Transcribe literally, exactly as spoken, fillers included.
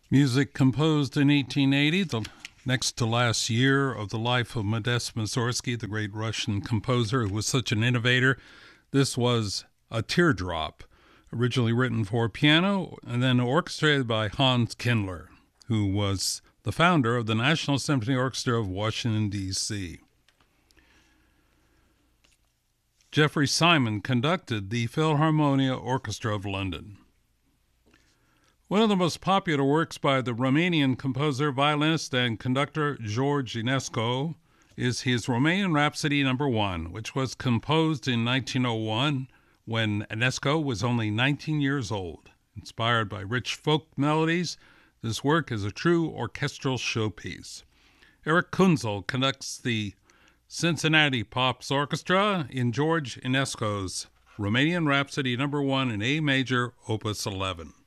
Music composed in eighteen eighty, the next to last year of the life of Modest Mussorgsky, the great Russian composer who was such an innovator. This was a teardrop, originally written for piano and then orchestrated by Hans Kindler, who was the founder of the National Symphony Orchestra of Washington, D C Jeffrey Simon conducted the Philharmonia Orchestra of London. One of the most popular works by the Romanian composer, violinist, and conductor George Enescu is his Romanian Rhapsody Number One, which was composed in nineteen oh one when Enescu was only nineteen years old. Inspired by rich folk melodies, this work is a true orchestral showpiece. Eric Kunzel conducts the Cincinnati Pops Orchestra in George Enescu's Romanian Rhapsody Number One in A major, Opus eleven.